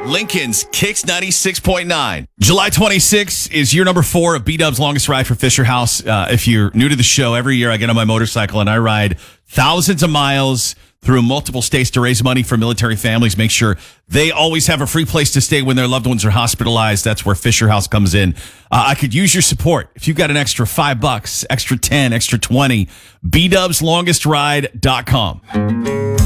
Lincoln's Kicks 96.9. July 26th is year number 4 of B-Dub's longest ride for Fisher House. If you're new to the show, every year I get on my motorcycle and I ride thousands of miles through multiple states to raise money for military families, make sure they always have a free place to stay when their loved ones are hospitalized. That's where Fisher House comes in. I could use your support. If you've got an extra $5, extra 10, extra 20, bdubslongestride.com.